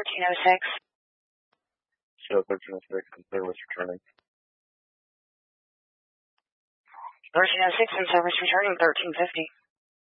1306. Show 1306 and service returning. 1306 and service returning 1350.